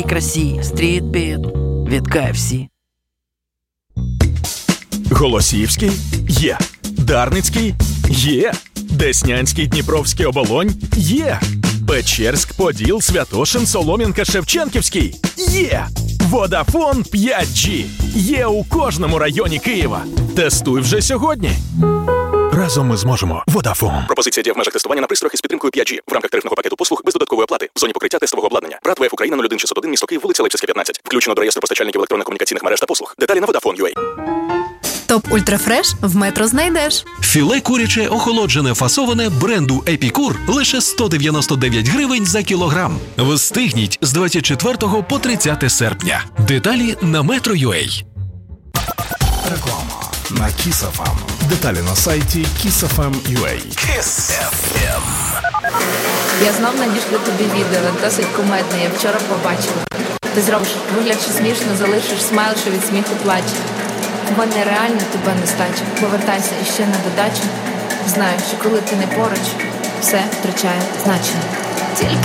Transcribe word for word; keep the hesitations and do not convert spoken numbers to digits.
красі, стрітбіт від кей еф сі. Голосіївський? Є. Дарницький? Є. Деснянський, Дніпровський, Оболонь? Є. Печерськ, Поділ, Святошин, Солом'янка, Шевченківський? Є. Водафон п'ять джі. Є у кожному районі Києва. Тестуй вже сьогодні. Разом ми зможемо. Водафон. Пропозиція діє в межах тестування на пристроях із підтримкою п'ять джі в рамках тарифного пакету послуг без додаткової оплати в зоні покриття тестового обладнання. БРАТ ВФ Україна нуль один шістсот один, місто Київ, вулиця Лейпцигська, п'ятнадцять. Включено до реєстру постачальників електронно-комунікаційних мереж та послуг. Деталі на Vodafone.ua. Топ Ультрафреш в Метро знайдеш. Філе куряче охолоджене фасоване бренду Епікур лише сто дев'яносто дев'ять гривень за кілограм. Встигніть з двадцять четвертого по тридцяте серпня. Деталі на Metro.ua. Реклама на Kiss еф ем. Деталі на сайті kiss еф ем крапка ю а. Kiss еф ем. Я знов надішлю тобі відео, досить кумедне, я вчора побачила. Ти зробиш вигляд, що смішно, залишиш смайл, що від сміху плаче. В мене реально тебе нестача. Повертайся іще на додачу. Знаю, що коли ти не поруч, все втрачає значення. Тільки